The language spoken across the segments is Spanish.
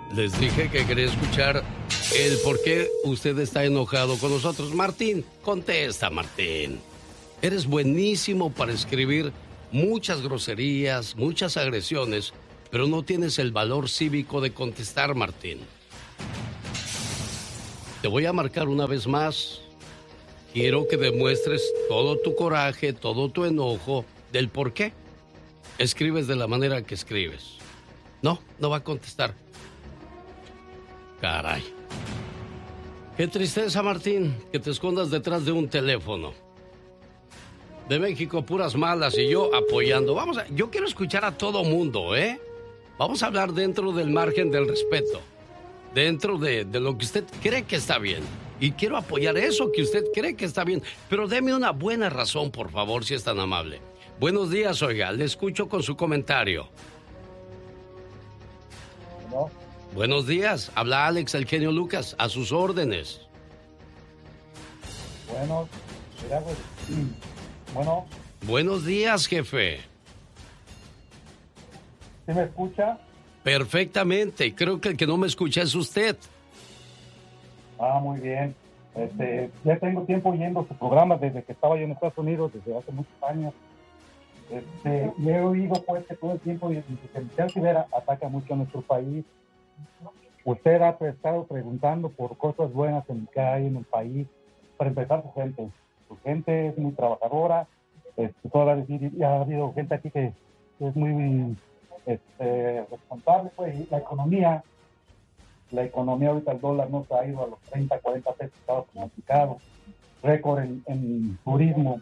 Les dije que quería escuchar el por qué usted está enojado con nosotros. Martín, contesta, Martín. Eres buenísimo para escribir muchas groserías, muchas agresiones, pero no tienes el valor cívico de contestar, Martín. Te voy a marcar una vez más. Quiero que demuestres todo tu coraje, todo tu enojo del por qué escribes de la manera que escribes. No va a contestar. Caray. Qué tristeza, Martín, que te escondas detrás de un teléfono. De México, puras malas y yo apoyando. Yo quiero escuchar a todo mundo, ¿eh? Vamos a hablar dentro del margen del respeto. Dentro de lo que usted cree que está bien. Y quiero apoyar eso que usted cree que está bien. Pero deme una buena razón, por favor, si es tan amable. Buenos días, oiga. Le escucho con su comentario. ¿No? Buenos días. Habla Alex, el genio Lucas. A sus órdenes. Bueno, mira, pues, bueno. Buenos días, jefe. ¿Sí me escucha? Perfectamente. Creo que el que no me escucha es usted. Ah, muy bien. Ya tengo tiempo oyendo su programa desde que estaba yo en Estados Unidos, desde hace muchos años. Y he oído pues que todo el tiempo que Michelle Rivera ataca mucho a nuestro país. Usted ha estado preguntando por cosas buenas que hay en el país. Para empezar, su gente es muy trabajadora. Ya ha habido gente aquí que es muy responsable, pues, y la economía ahorita, el dólar no se ha ido a los 30, 40 pesos, estaba pronosticado, récord en turismo.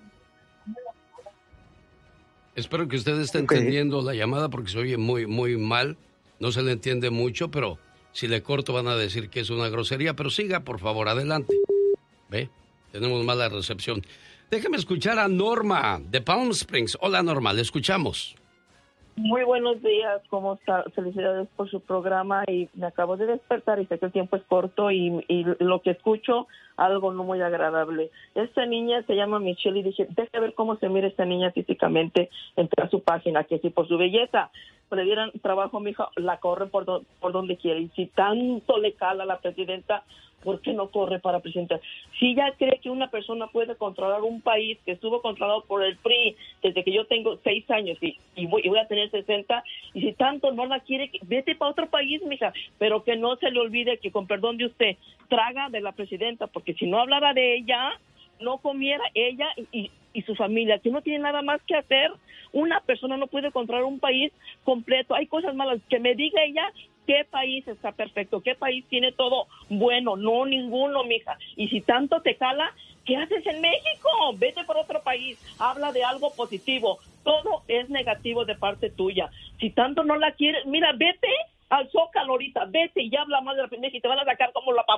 Espero que usted esté entendiendo la llamada porque se oye muy, muy mal, no se le entiende mucho, pero si le corto van a decir que es una grosería, pero siga, por favor, adelante. ¿Ve? Tenemos mala recepción. Déjeme escuchar a Norma, de Palm Springs. Hola, Norma, le escuchamos. Muy buenos días, ¿cómo está? Felicidades por su programa y me acabo de despertar y sé que el tiempo es corto y lo que escucho, algo no muy agradable. Esta niña se llama Michelle y dije, deja ver cómo se mira esta niña físicamente, entré a su página, que si por su belleza le dieran trabajo a mi hija, la corre por donde quiere. Y si tanto le cala a la presidenta, ¿por qué no corre para presidenta? Si ella cree que una persona puede controlar un país que estuvo controlado por el PRI desde que yo tengo 6 años y voy a tener 60, y si tanto no la quiere, vete para otro país, mija, pero que no se le olvide que, con perdón de usted, traga de la presidenta, porque si no hablara de ella, no comiera ella y su familia, que no tiene nada más que hacer. Una persona no puede controlar un país completo. Hay cosas malas. Que me diga ella qué país está perfecto, qué país tiene todo bueno. No, ninguno, mija. Y si tanto te cala, ¿qué haces en México? Vete por otro país. Habla de algo positivo. Todo es negativo de parte tuya. Si tanto no la quieres, mira, vete al Zócalo ahorita, vete y habla más de la pendeja y te van a sacar como la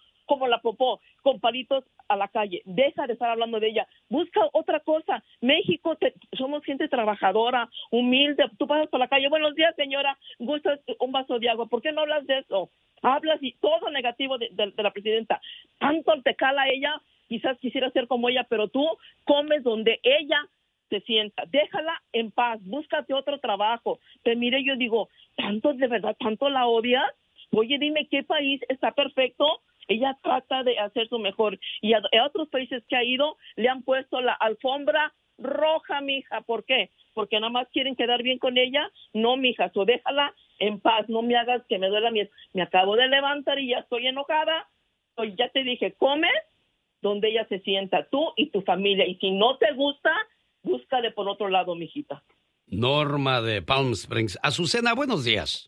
popó, con palitos a la calle. Deja de estar hablando de ella. Busca otra cosa. México, somos gente trabajadora, humilde. Tú pasas por la calle, buenos días, señora, ¿gustas un vaso de agua? ¿Por qué no hablas de eso? Hablas y todo negativo de la presidenta. Tanto te cala ella, quizás quisiera ser como ella, pero tú comes donde ella se sienta. Déjala en paz, búscate otro trabajo. Te mire, yo digo, ¿tanto de verdad, tanto la odias? Oye, dime, ¿qué país está perfecto? Ella trata de hacer su mejor. Y a otros países que ha ido, le han puesto la alfombra roja, mija. ¿Por qué? Porque nada más quieren quedar bien con ella. No, mija, déjala en paz. No me hagas que me duela. Me acabo de levantar y ya estoy enojada. Pues ya te dije, comes donde ella se sienta, tú y tu familia. Y si no te gusta, búscale por otro lado, mijita. Norma de Palm Springs. Azucena, buenos días.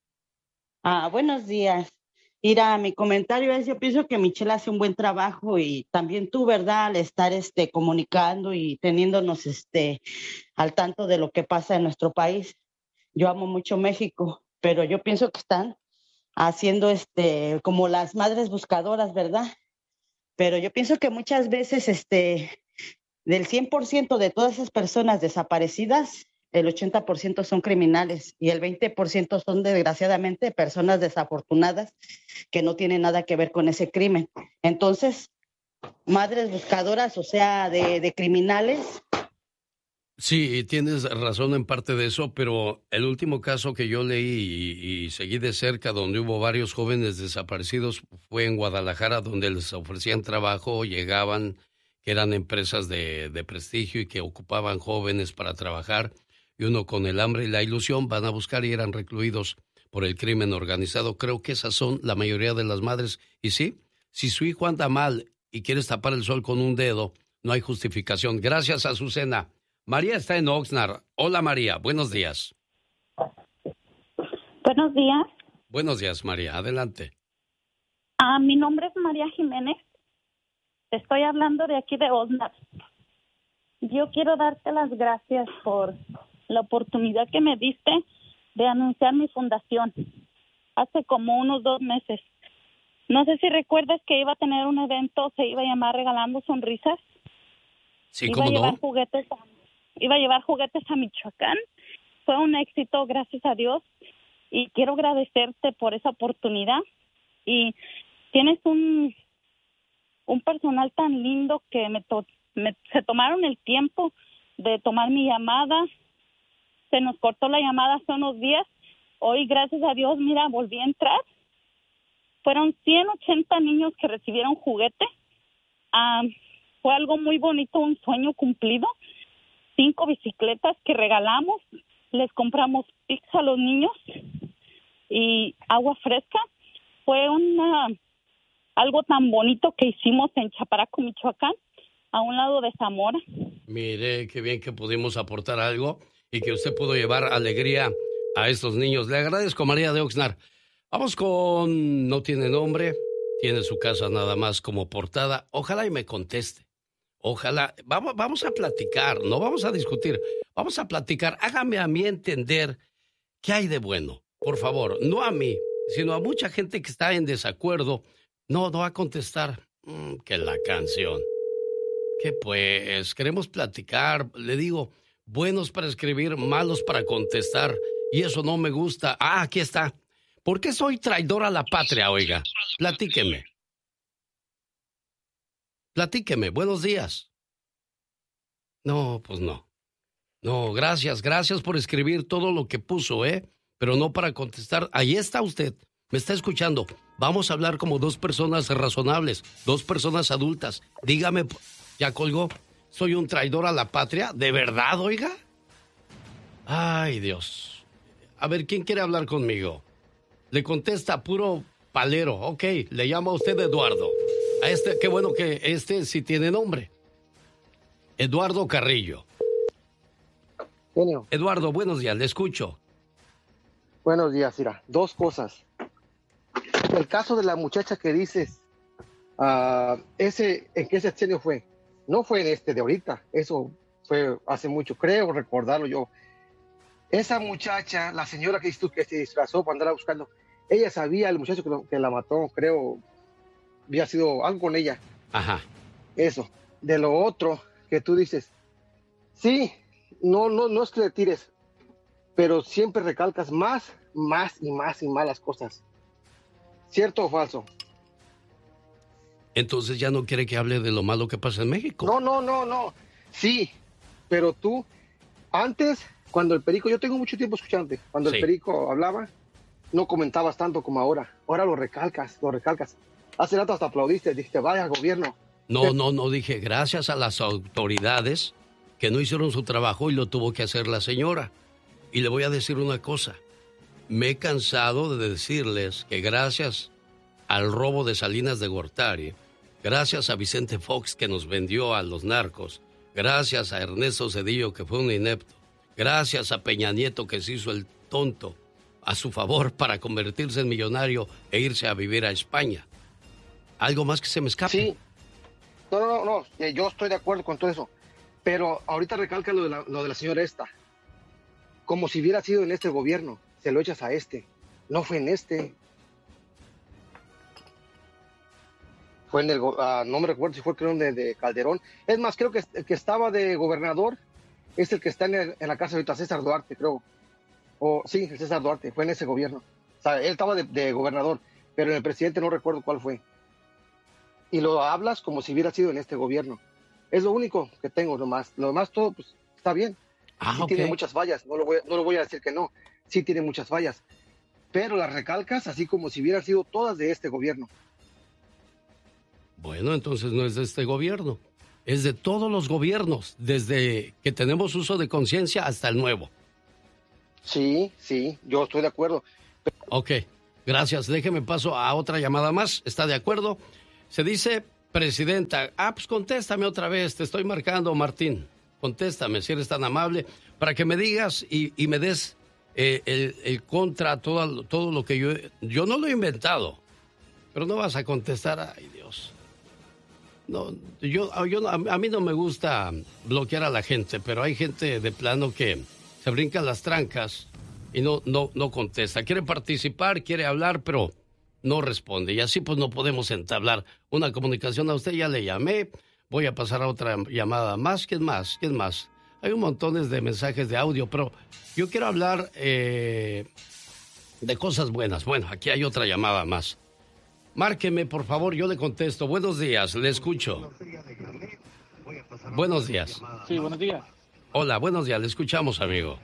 Buenos días. Mira, mi comentario es, yo pienso que Michelle hace un buen trabajo y también tú, ¿verdad? Al estar comunicando y teniéndonos al tanto de lo que pasa en nuestro país. Yo amo mucho México, pero yo pienso que están haciendo como las madres buscadoras, ¿verdad? Pero yo pienso que muchas veces del 100% de todas esas personas desaparecidas, el 80% son criminales y el 20% son, desgraciadamente, personas desafortunadas que no tienen nada que ver con ese crimen. Entonces, madres buscadoras, o sea, de criminales, Sí, tienes razón en parte de eso, pero el último caso que yo leí y seguí de cerca, donde hubo varios jóvenes desaparecidos, fue en Guadalajara, donde les ofrecían trabajo, llegaban, que eran empresas de prestigio y que ocupaban jóvenes para trabajar, y uno con el hambre y la ilusión van a buscar y eran recluidos por el crimen organizado. Creo que esas son la mayoría de las madres. Y sí, si su hijo anda mal y quieres tapar el sol con un dedo, no hay justificación. Gracias, Azucena. María está en Oxnard. Hola, María. Buenos días. Buenos días. Buenos días, María. Adelante. Mi nombre es María Jiménez. Estoy hablando de aquí de Oxnard. Yo quiero darte las gracias por la oportunidad que me diste de anunciar mi fundación hace como unos 2 meses. No sé si recuerdas que iba a tener un evento, se iba a llamar Regalando Sonrisas. Sí, ¿cómo no? Iba a llevar juguetes a Michoacán. Fue un éxito, gracias a Dios. Y quiero agradecerte por esa oportunidad. Y tienes un personal tan lindo que se tomaron el tiempo de tomar mi llamada. Se nos cortó la llamada hace unos días. Hoy, gracias a Dios, mira, volví a entrar. Fueron 180 niños que recibieron juguete. Fue algo muy bonito, un sueño cumplido. 5 bicicletas que regalamos, les compramos pizza a los niños y agua fresca. Fue algo tan bonito que hicimos en Chaparaco, Michoacán, a un lado de Zamora. Mire, qué bien que pudimos aportar algo y que usted pudo llevar alegría a estos niños. Le agradezco, María de Oxnard. Vamos con No tiene nombre, tiene su casa nada más como portada. Ojalá y me conteste. Ojalá, vamos a platicar, no vamos a discutir, vamos a platicar. Hágame a mí entender qué hay de bueno, por favor, no a mí, sino a mucha gente que está en desacuerdo. No va a contestar. Que la canción. Que pues, queremos platicar, le digo, buenos para escribir, malos para contestar, y eso no me gusta. Aquí está. ¿Por qué soy traidor a la patria, oiga? Platíqueme. Platíqueme, buenos días. No, pues no. No, gracias por escribir todo lo que puso, pero no para contestar. Ahí está usted, me está escuchando. Vamos a hablar como 2 personas razonables, 2 personas adultas. Dígame, ¿ya colgó? ¿Soy un traidor a la patria? ¿De verdad, oiga? Ay, Dios. A ver, ¿quién quiere hablar conmigo? Le contesta puro palero. Ok, le llama a usted Eduardo. Qué bueno que sí tiene nombre. Eduardo Carrillo. Genio. Eduardo, buenos días, le escucho. Buenos días, mira, 2 cosas. El caso de la muchacha que dices, ¿en qué sexenio fue? No fue en este de ahorita, eso fue hace mucho, creo recordarlo yo. Esa muchacha, la señora que dices tú que se disfrazó para andar buscando, ella sabía, el muchacho que la mató, creo, había sido algo con ella. Ajá. Eso. De lo otro que tú dices, sí, no es que le tires, pero siempre recalcas más y más las cosas. ¿Cierto o falso? Entonces ya no quiere que hable de lo malo que pasa en México. No. Sí, pero tú, antes, cuando el Perico, yo tengo mucho tiempo escuchándote, cuando el Perico hablaba, no comentabas tanto como ahora. Ahora lo recalcas. Hace rato hasta aplaudiste, dijiste, vaya gobierno. No, dije, gracias a las autoridades que no hicieron su trabajo y lo tuvo que hacer la señora. Y le voy a decir una cosa, me he cansado de decirles que gracias al robo de Salinas de Gortari, gracias a Vicente Fox que nos vendió a los narcos, gracias a Ernesto Zedillo que fue un inepto, gracias a Peña Nieto que se hizo el tonto a su favor para convertirse en millonario e irse a vivir a España. ¿Algo más que se me escape? Sí. No, yo estoy de acuerdo con todo eso, pero ahorita recalca lo de la señora esta, como si hubiera sido en este gobierno, se lo echas a no fue en fue en el, no me recuerdo si fue creo de Calderón, es más, creo que el que estaba de gobernador es el que está en la casa ahorita, César Duarte, creo, sí, el César Duarte, fue en ese gobierno, o sea, él estaba de gobernador, pero en el presidente no recuerdo cuál fue. Y lo hablas como si hubiera sido en este gobierno. Es lo único que tengo nomás. Lo demás todo, pues, está bien. Sí tiene muchas fallas, no lo voy a decir que no, sí tiene muchas fallas, pero las recalcas así como si hubieran sido todas de este gobierno. Bueno, entonces no es de este gobierno, es de todos los gobiernos, desde que tenemos uso de conciencia hasta el nuevo. Sí, yo estoy de acuerdo. Ok, gracias. Déjeme paso a otra llamada más. ¿Está de acuerdo? Se dice presidenta. Pues contéstame otra vez. Te estoy marcando, Martín. Contéstame, si eres tan amable, para que me digas y me des el contra todo lo que yo no lo he inventado. Pero no vas a contestar. Ay, Dios. No, a mí no me gusta bloquear a la gente, pero hay gente de plano que se brinca las trancas y no contesta. Quiere participar, quiere hablar, pero no responde. Y así pues no podemos entablar una comunicación. A usted ya le llamé, voy a pasar a otra llamada más. ¿Quién más? Hay un montón de mensajes de audio, pero yo quiero hablar de cosas buenas. Bueno, aquí hay otra llamada más. Márqueme, por favor, yo le contesto. Buenos días, le escucho. Buenos días. Sí, buenos días. Hola, buenos días, le escuchamos, amigo.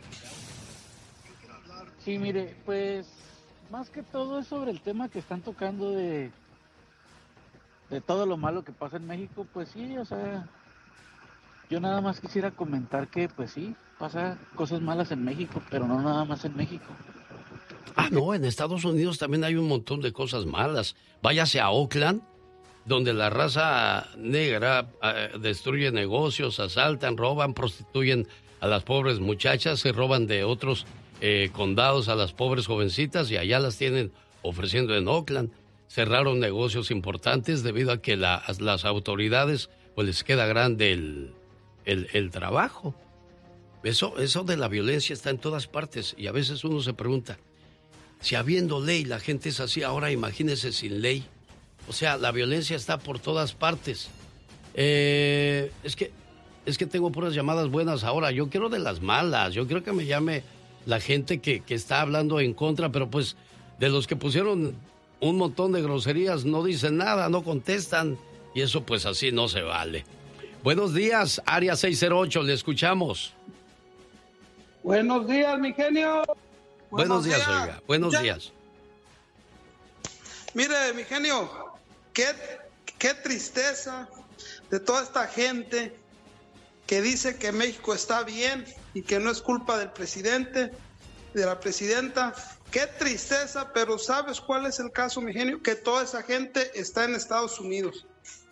Sí, mire, pues, más que todo es sobre el tema que están tocando de todo lo malo que pasa en México, pues sí, o sea, yo nada más quisiera comentar que, pues sí, pasa cosas malas en México, pero no nada más en México. No, en Estados Unidos también hay un montón de cosas malas. Váyase a Oakland, donde la raza negra destruye negocios, asaltan, roban, prostituyen a las pobres muchachas, se roban de otros condados a las pobres jovencitas y allá las tienen ofreciendo en Oakland. Cerraron negocios importantes debido a que las autoridades pues les queda grande el trabajo. Eso de la violencia está en todas partes y a veces uno se pregunta, si habiendo ley la gente es así, ahora imagínese sin ley. O sea, la violencia está por todas partes. Es que tengo puras llamadas buenas ahora. Yo quiero de las malas. Yo quiero que me llame la gente que está hablando en contra, pero pues de los que pusieron un montón de groserías no dicen nada, no contestan. Y eso pues así no se vale. Buenos días, Área 608, le escuchamos. Buenos días, mi genio. Buenos días, oiga. Buenos días. Mire, mi genio, qué tristeza de toda esta gente que dice que México está bien y que no es culpa del presidente, de la presidenta. Qué tristeza, pero ¿sabes cuál es el caso, mi genio? Que toda esa gente está en Estados Unidos.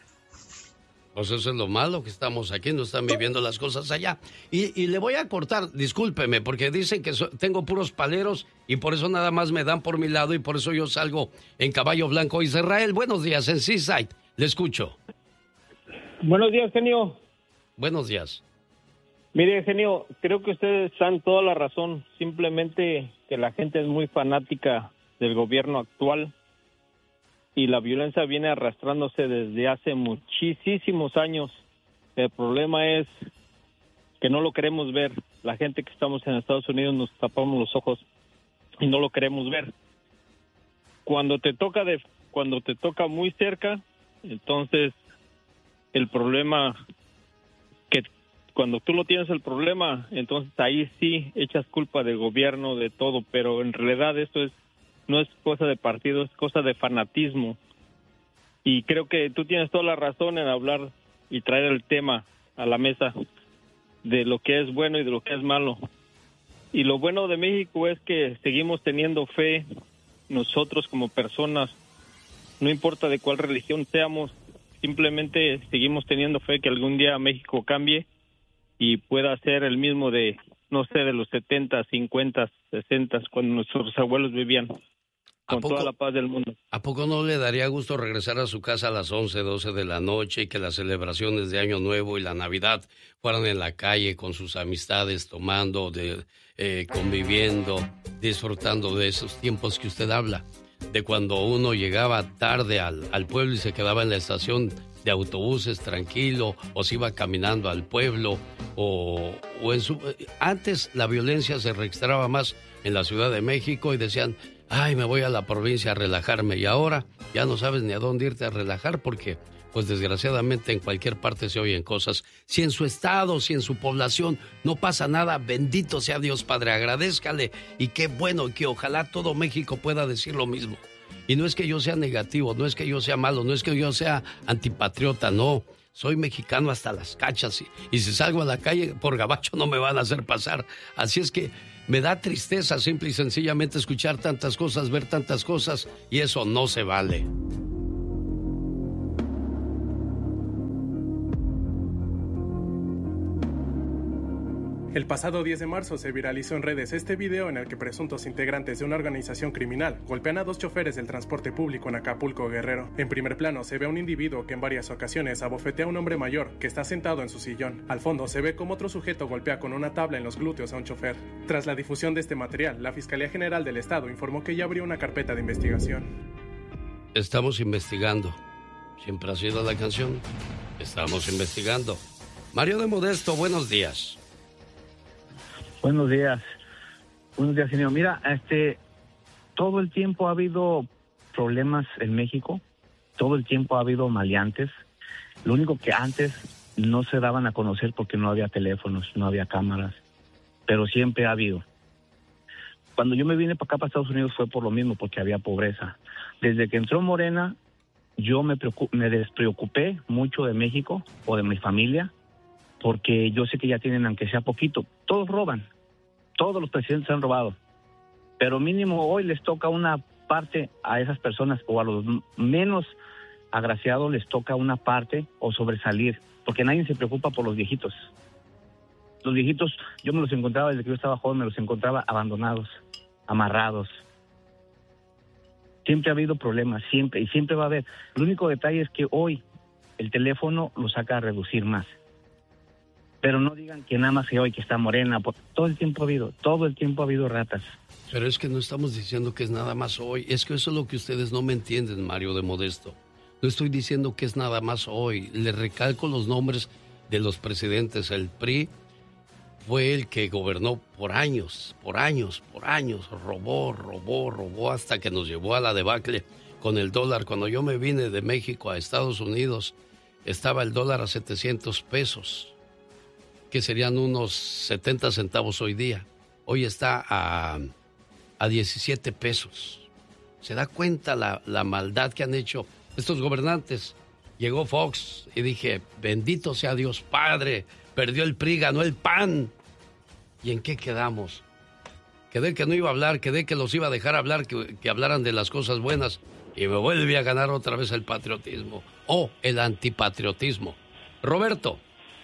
Pues eso es lo malo, que estamos aquí, no están viviendo las cosas allá. Y le voy a cortar, discúlpeme, porque dicen que tengo puros paleros y por eso nada más me dan por mi lado y por eso yo salgo en caballo blanco. Israel, buenos días, en Seaside, le escucho. Buenos días, genio. Buenos días. Mire, genio, creo que ustedes están toda la razón, simplemente que la gente es muy fanática del gobierno actual. Y la violencia viene arrastrándose desde hace muchísimos años. El problema es que no lo queremos ver. La gente que estamos en Estados Unidos nos tapamos los ojos y no lo queremos ver. Cuando te toca muy cerca, entonces el problema, que cuando tú lo tienes el problema, entonces ahí sí echas culpa del gobierno, de todo, pero en realidad esto no es cosa de partido, es cosa de fanatismo. Y creo que tú tienes toda la razón en hablar y traer el tema a la mesa de lo que es bueno y de lo que es malo. Y lo bueno de México es que seguimos teniendo fe nosotros como personas, no importa de cuál religión seamos, simplemente seguimos teniendo fe que algún día México cambie y pueda ser el mismo de, no sé, de los 70, 50, 60, cuando nuestros abuelos vivían. Con toda la paz del mundo. ¿A poco no le daría gusto regresar a su casa a las 11, 12 de la noche y que las celebraciones de Año Nuevo y la Navidad fueran en la calle con sus amistades, tomando, conviviendo, disfrutando de esos tiempos que usted habla? De cuando uno llegaba tarde al pueblo y se quedaba en la estación de autobuses tranquilo, o se iba caminando al pueblo, antes la violencia se registraba más en la Ciudad de México y decían, ay, me voy a la provincia a relajarme, y ahora ya no sabes ni a dónde irte a relajar porque pues desgraciadamente en cualquier parte se oyen cosas. Si en su estado, si en su población no pasa nada, bendito sea Dios, Padre, agradézcale. Y qué bueno, que ojalá todo México pueda decir lo mismo. Y no es que yo sea negativo, no es que yo sea malo, no es que yo sea antipatriota, no. Soy mexicano hasta las cachas y si salgo a la calle por gabacho no me van a hacer pasar. Así es que me da tristeza simple y sencillamente escuchar tantas cosas, ver tantas cosas, y eso no se vale. El pasado 10 de marzo se viralizó en redes este video en el que presuntos integrantes de una organización criminal golpean a 2 choferes del transporte público en Acapulco, Guerrero. En primer plano se ve a un individuo que en varias ocasiones abofetea a un hombre mayor que está sentado en su sillón. Al fondo se ve como otro sujeto golpea con una tabla en los glúteos a un chofer. Tras la difusión de este material, la Fiscalía General del Estado informó que ya abrió una carpeta de investigación. Estamos investigando. Siempre ha sido la canción. Estamos investigando. Mario de Modesto, buenos días. Buenos días, señor. Mira, todo el tiempo ha habido problemas en México, todo el tiempo ha habido maleantes. Lo único que antes no se daban a conocer porque no había teléfonos, no había cámaras, pero siempre ha habido. Cuando yo me vine para acá, para Estados Unidos, fue por lo mismo, porque había pobreza. Desde que entró Morena, yo me despreocupé mucho de México o de mi familia, porque yo sé que ya tienen, aunque sea poquito, todos roban, todos los presidentes han robado, pero mínimo hoy les toca una parte a esas personas, o a los menos agraciados les toca una parte o sobresalir, porque nadie se preocupa por los viejitos. Los viejitos, yo me los encontraba desde que yo estaba joven, me los encontraba abandonados, amarrados. Siempre ha habido problemas, siempre, y siempre va a haber. El único detalle es que hoy el teléfono lo saca a reducir más. Pero no digan que nada más que hoy que está Morena, porque todo el tiempo ha habido ratas. Pero es que no estamos diciendo que es nada más hoy, es que eso es lo que ustedes no me entienden, Mario de Modesto. No estoy diciendo que es nada más hoy, le recalco los nombres de los presidentes. El PRI fue el que gobernó por años, robó hasta que nos llevó a la debacle con el dólar. Cuando yo me vine de México a Estados Unidos, estaba el dólar a 700 pesos. Que serían unos 70 centavos hoy día. Hoy está a 17 pesos. ¿Se da cuenta la maldad que han hecho estos gobernantes? Llegó Fox y dije, bendito sea Dios Padre, perdió el PRI, ganó el PAN. ¿Y en qué quedamos? Quedé que no iba a hablar, quedé que los iba a dejar hablar, que hablaran de las cosas buenas, y me vuelve a ganar otra vez el patriotismo o el antipatriotismo. Roberto.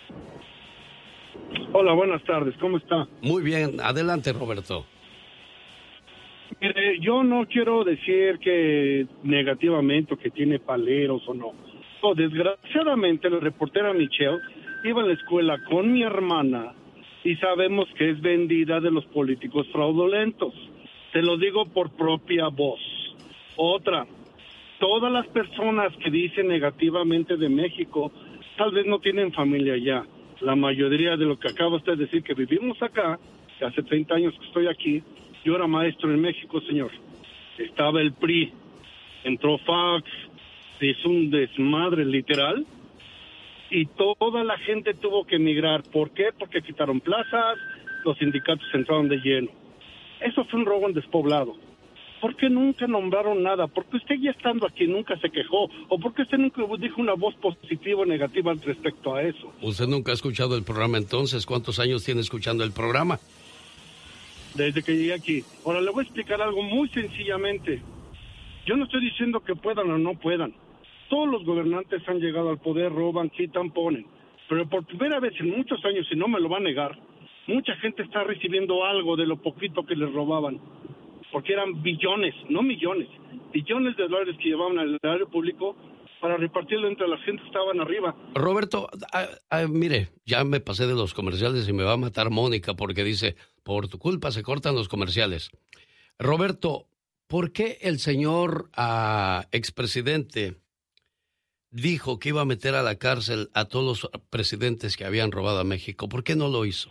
Hola, buenas tardes, ¿cómo está? Muy bien, adelante, Roberto. Mire, yo no quiero decir que negativamente o que tiene paleros o no. Desgraciadamente, la reportera Michelle iba a la escuela con mi hermana y sabemos que es vendida de los políticos fraudulentos. Te lo digo por propia voz. Otra, todas las personas que dicen negativamente de México tal vez no tienen familia allá. La mayoría de lo que acaba usted de decir, que vivimos acá, que hace 30 años que estoy aquí, yo era maestro en México, señor. Estaba el PRI, entró Fox, se hizo un desmadre literal, y toda la gente tuvo que emigrar. ¿Por qué? Porque quitaron plazas, los sindicatos entraron de lleno. Eso fue un robo en despoblado. ¿Por qué nunca nombraron nada? ¿Por qué usted ya estando aquí nunca se quejó? ¿O por qué usted nunca dijo una voz positiva o negativa respecto a eso? ¿Usted nunca ha escuchado el programa entonces? ¿Cuántos años tiene escuchando el programa? Desde que llegué aquí. Ahora le voy a explicar algo muy sencillamente. Yo no estoy diciendo que puedan o no puedan. Todos los gobernantes han llegado al poder, roban, quitan, ponen. Pero por primera vez en muchos años, y no me lo va a negar, mucha gente está recibiendo algo de lo poquito que les robaban. Porque eran billones, no millones, billones de dólares que llevaban al erario público para repartirlo entre la gente que estaban arriba. Roberto, mire, ya me pasé de los comerciales y me va a matar Mónica porque dice, por tu culpa se cortan los comerciales. Roberto, ¿por qué el señor expresidente dijo que iba a meter a la cárcel a todos los presidentes que habían robado a México? ¿Por qué no lo hizo?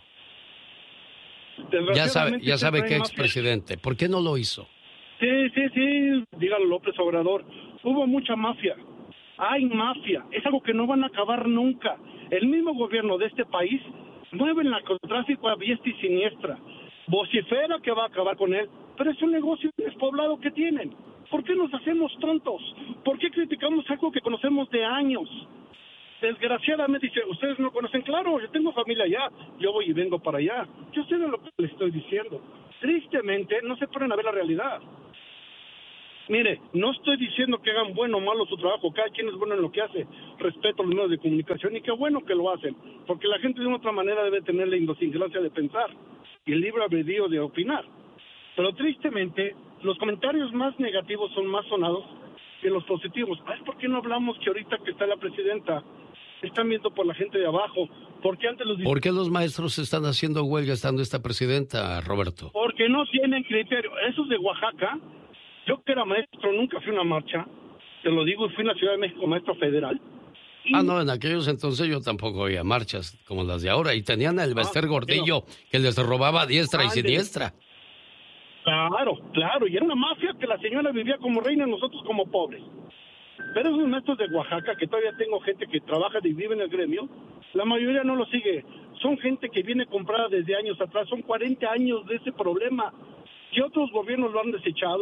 Ya sabe que expresidente. ¿Por qué no lo hizo? Sí, dígalo López Obrador. Hubo mucha mafia. hay mafia, es algo que no van a acabar nunca. El mismo gobierno de este país mueve el narcotráfico a diestra y siniestra, vocifera que va a acabar con él, pero es un negocio despoblado que tienen. ¿Por qué nos hacemos tontos? ¿Por qué criticamos algo que conocemos de años? Desgraciadamente, dice, ustedes no conocen, claro, yo tengo familia allá, yo voy y vengo para allá. Yo sé de lo que les estoy diciendo. Tristemente, no se ponen a ver la realidad. Mire, no estoy diciendo que hagan bueno o malo su trabajo, cada quien es bueno en lo que hace, respeto a los medios de comunicación y qué bueno que lo hacen, porque la gente de una otra manera debe tener la idiosincrasia de pensar y el libre albedrío de opinar. Pero tristemente, los comentarios más negativos son más sonados que los positivos. ¿Por qué no hablamos que ahorita que está la presidenta están viendo por la gente de abajo? ¿Por qué los maestros están haciendo huelga estando esta presidenta, Roberto? Porque no tienen criterio. Esos de Oaxaca, yo que era maestro nunca fui a una marcha, te lo digo, fui en la Ciudad de México maestro federal. No, en aquellos entonces yo tampoco había marchas como las de ahora y tenían el Bester Gordillo que les robaba a diestra y siniestra. Claro, y era una mafia que la señora vivía como reina y nosotros como pobres. Pero esos maestros de Oaxaca, que todavía tengo gente que trabaja y vive en el gremio, la mayoría no lo sigue. Son gente que viene comprada desde años atrás, son 40 años de ese problema, que otros gobiernos lo han desechado.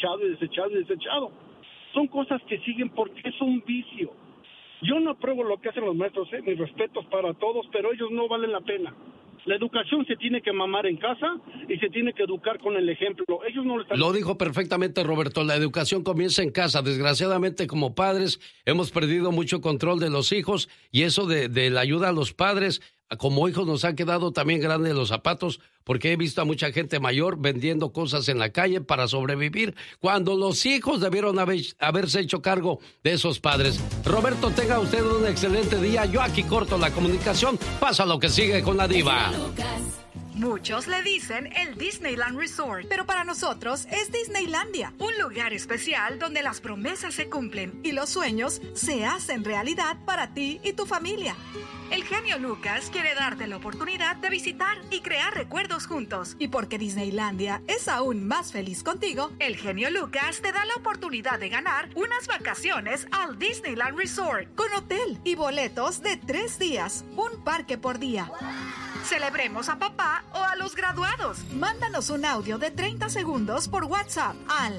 Son cosas que siguen porque es un vicio. Yo no apruebo lo que hacen los maestros, mis respetos para todos, pero ellos no valen la pena. La educación se tiene que mamar en casa y se tiene que educar con el ejemplo. Ellos no lo están... Lo dijo perfectamente Roberto, la educación comienza en casa. Desgraciadamente, como padres, hemos perdido mucho control de los hijos y eso de la ayuda a los padres, como hijos nos han quedado también grandes los zapatos, porque he visto a mucha gente mayor vendiendo cosas en la calle para sobrevivir, cuando los hijos debieron haberse hecho cargo de esos padres. Roberto, tenga usted un excelente día. Yo aquí corto la comunicación. Pasa lo que sigue con la diva. Muchos le dicen el Disneyland Resort, pero para nosotros es Disneylandia, un lugar especial donde las promesas se cumplen y los sueños se hacen realidad para ti y tu familia. El genio Lucas quiere darte la oportunidad de visitar y crear recuerdos juntos. Y porque Disneylandia es aún más feliz contigo, el genio Lucas te da la oportunidad de ganar unas vacaciones al Disneyland Resort con hotel y boletos de 3 días, un parque por día. Celebremos a papá o a los graduados. Mándanos un audio de 30 segundos por WhatsApp al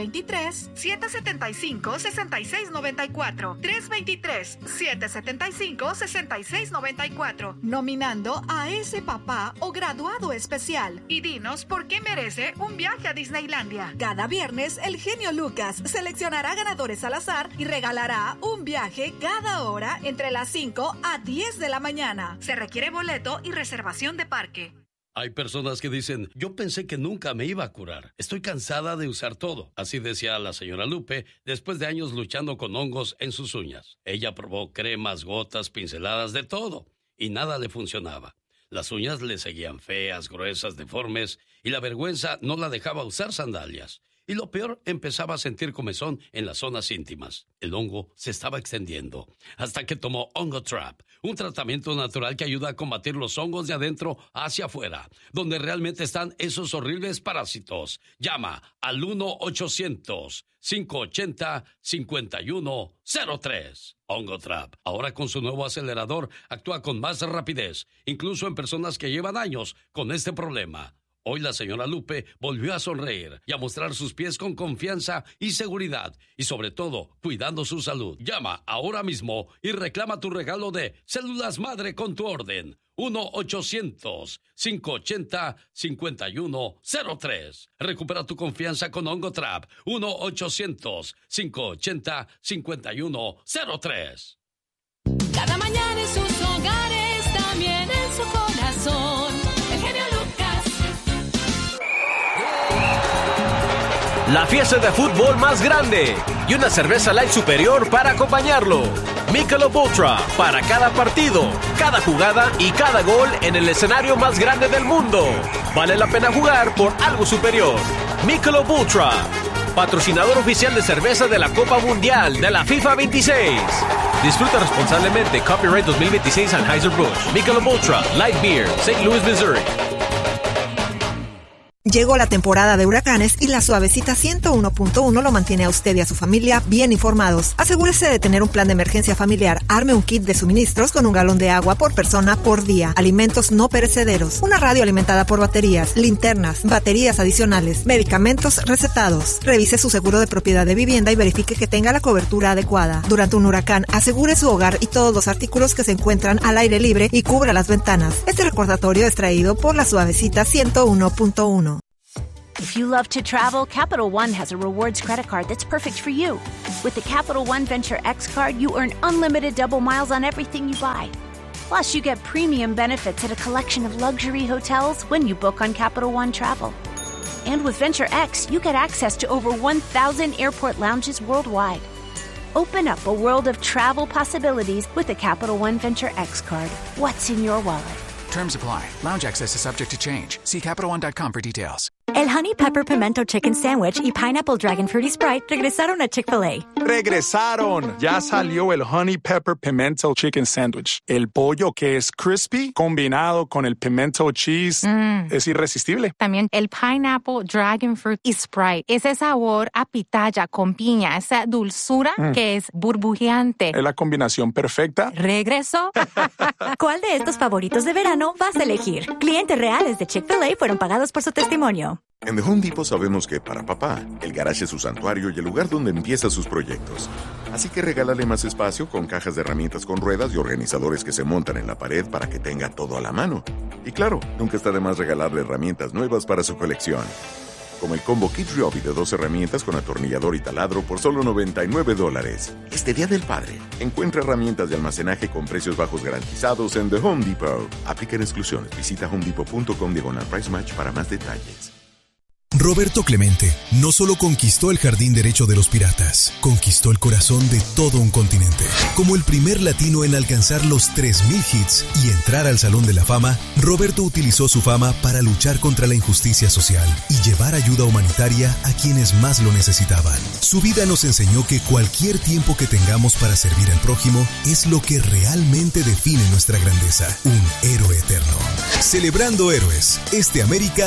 323-775-6694. 323-775-6694. Nominando a ese papá o graduado especial. Y dinos por qué merece un viaje a Disneylandia. Cada viernes, el genio Lucas seleccionará ganadores al azar y regalará un viaje cada hora entre las 5 a 10 de la mañana. Se requiere boleto y reservación de parque. Hay personas que dicen, yo pensé que nunca me iba a curar. Estoy cansada de usar todo. Así decía la señora Lupe después de años luchando con hongos en sus uñas. Ella probó cremas, gotas, pinceladas, de todo. Y nada le funcionaba. Las uñas le seguían feas, gruesas, deformes. Y la vergüenza no la dejaba usar sandalias. Y lo peor, empezaba a sentir comezón en las zonas íntimas. El hongo se estaba extendiendo, hasta que tomó Ongotrap, un tratamiento natural que ayuda a combatir los hongos de adentro hacia afuera, donde realmente están esos horribles parásitos. Llama al 1-800-580-5103. Ongotrap, ahora con su nuevo acelerador, actúa con más rapidez, incluso en personas que llevan años con este problema. Hoy la señora Lupe volvió a sonreír y a mostrar sus pies con confianza y seguridad, y sobre todo, cuidando su salud. Llama ahora mismo y reclama tu regalo de Células Madre con tu orden. 1-800-580-5103. Recupera tu confianza con Ongotrap. 1-800-580-5103. Cada mañana en sus hogares, también en su corazón. El genio Lucas. La fiesta de fútbol más grande y una cerveza light superior para acompañarlo. Michelob Ultra para cada partido, cada jugada y cada gol en el escenario más grande del mundo. Vale la pena jugar por algo superior. Michelob Ultra, patrocinador oficial de cerveza de la Copa Mundial de la FIFA 26. Disfruta responsablemente. Copyright 2026 Anheuser-Busch. Michelob Ultra Light Beer, St. Louis, Missouri. Llegó la temporada de huracanes y la Suavecita 101.1 lo mantiene a usted y a su familia bien informados. Asegúrese de tener un plan de emergencia familiar. Arme un kit de suministros con 1 galón de agua por persona por día. Alimentos no perecederos. Una radio alimentada por baterías, linternas, baterías adicionales, medicamentos recetados. Revise su seguro de propiedad de vivienda y verifique que tenga la cobertura adecuada. Durante un huracán, asegure su hogar y todos los artículos que se encuentran al aire libre y cubra las ventanas. Este recordatorio es traído por la Suavecita 101.1. If you love to travel, Capital One has a rewards credit card that's perfect for you. With the Capital One Venture X card, you earn unlimited double miles on everything you buy. Plus, you get premium benefits at a collection of luxury hotels when you book on Capital One Travel. And with Venture X, you get access to over 1,000 airport lounges worldwide. Open up a world of travel possibilities with the Capital One Venture X card. What's in your wallet? Terms apply. Lounge access is subject to change. See CapitalOne.com for details. El Honey Pepper Pimento Chicken Sandwich y Pineapple Dragon Fruity Sprite regresaron a Chick-fil-A. ¡Regresaron! Ya salió el Honey Pepper Pimento Chicken Sandwich. El pollo que es crispy combinado con el pimento cheese es irresistible. También el Pineapple Dragon Fruit y Sprite. Ese sabor a pitaya con piña, esa dulzura que es burbujeante. Es la combinación perfecta. ¿Regresó? ¿Cuál de estos favoritos de verano vas a elegir? Clientes reales de Chick-fil-A fueron pagados por su testimonio. En The Home Depot sabemos que para papá, el garaje es su santuario y el lugar donde empieza sus proyectos. Así que regálale más espacio con cajas de herramientas con ruedas y organizadores que se montan en la pared para que tenga todo a la mano. Y claro, nunca está de más regalarle herramientas nuevas para su colección. Como el combo Kid Ryobi de 2 herramientas con atornillador y taladro por solo $99. Este Día del Padre, encuentra herramientas de almacenaje con precios bajos garantizados en The Home Depot. Aplican exclusiones. Visita homedepot.com/price match para más detalles. Roberto Clemente no solo conquistó el jardín derecho de los piratas, conquistó el corazón de todo un continente. Como el primer latino en alcanzar los 3,000 hits y entrar al Salón de la Fama, Roberto utilizó su fama para luchar contra la injusticia social y llevar ayuda humanitaria a quienes más lo necesitaban. Su vida nos enseñó que cualquier tiempo que tengamos para servir al prójimo es lo que realmente define nuestra grandeza, un héroe eterno. Celebrando héroes, América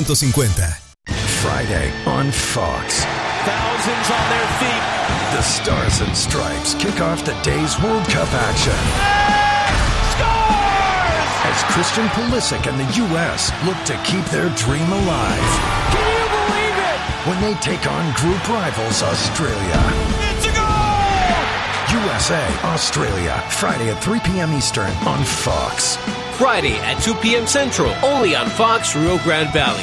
250. Friday on Fox. Thousands on their feet. The Stars and Stripes kick off the day's World Cup action. Scores! As Christian Pulisic and the U.S. look to keep their dream alive. Can you believe it? When they take on group rivals Australia. It's a goal! USA, Australia, Friday at 3 p.m. Eastern on Fox. Friday at 2 p.m. Central, only on Fox Rio Grande Valley.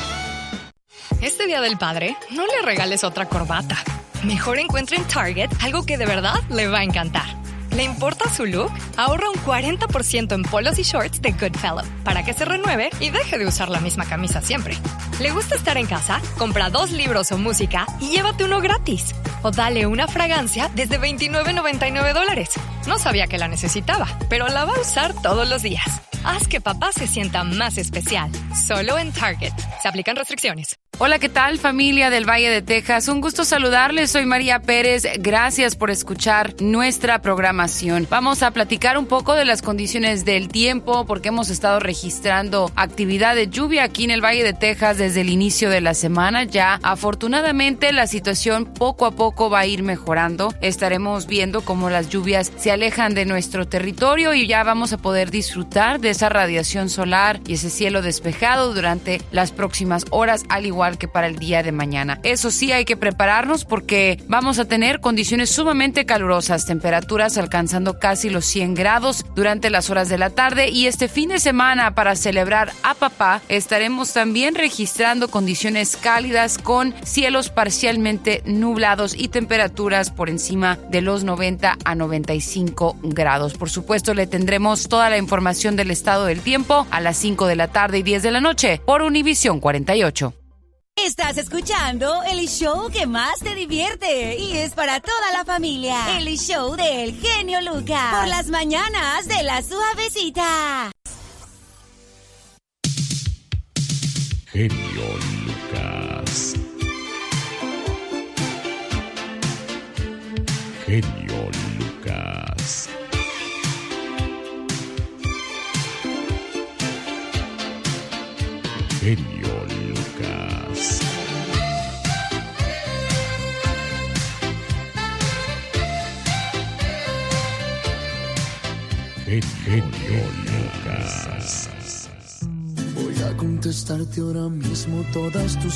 Este Día del Padre, no le regales otra corbata. Mejor encuentre en Target algo que de verdad le va a encantar. ¿Le importa su look? Ahorra un 40% en polos y shorts de Goodfellow para que se renueve y deje de usar la misma camisa siempre. ¿Le gusta estar en casa? Compra 2 libros o música y llévate uno gratis. O dale una fragancia desde $29.99. No sabía que la necesitaba, pero la va a usar todos los días. Haz que papá se sienta más especial. Solo en Target. Se aplican restricciones. Hola, ¿qué tal, familia del Valle de Texas? Un gusto saludarles. Soy María Pérez. Gracias por escuchar nuestra programación. Vamos a platicar un poco de las condiciones del tiempo porque hemos estado registrando actividad de lluvia aquí en el Valle de Texas desde el inicio de la semana. Ya, afortunadamente, la situación poco a poco va a ir mejorando. Estaremos viendo cómo las lluvias se alejan de nuestro territorio y ya vamos a poder disfrutar de esa radiación solar y ese cielo despejado durante las próximas horas, al igual que para el día de mañana. Eso sí, hay que prepararnos porque vamos a tener condiciones sumamente calurosas, temperaturas alcanzando casi los 100 grados durante las horas de la tarde, y este fin de semana, para celebrar a papá, estaremos también registrando condiciones cálidas con cielos parcialmente nublados y temperaturas por encima de los 90 a 95 grados. Por supuesto, le tendremos toda la información del estado del tiempo a las 5 de la tarde y 10 de la noche por Univisión 48. Estás escuchando el show que más te divierte y es para toda la familia. El show del genio Lucas. Por las mañanas de La Suavecita. Genio Lucas. Genio Lucas. Genio Lucas. genio Lucas. Voy a contestarte ahora mismo todas tus